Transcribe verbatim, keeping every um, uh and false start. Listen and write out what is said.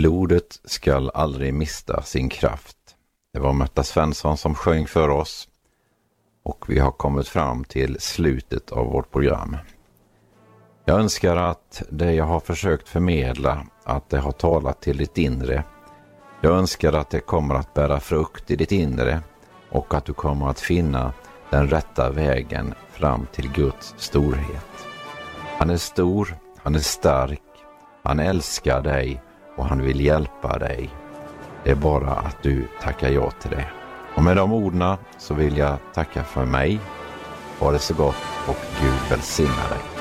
Blodet skall aldrig mista sin kraft. Det var Märta Svensson som sjöng för oss och vi har kommit fram till slutet av vårt program. Jag önskar att det jag har försökt förmedla, att det har talat till ditt inre. Jag önskar att det kommer att bära frukt i ditt inre och att du kommer att finna den rätta vägen fram till Guds storhet. Han är stor, han är stark, han älskar dig och han vill hjälpa dig. Det är bara att du tackar ja till det. Och med de orden så vill jag tacka för mig. Ha det så gott och Gud välsigna dig.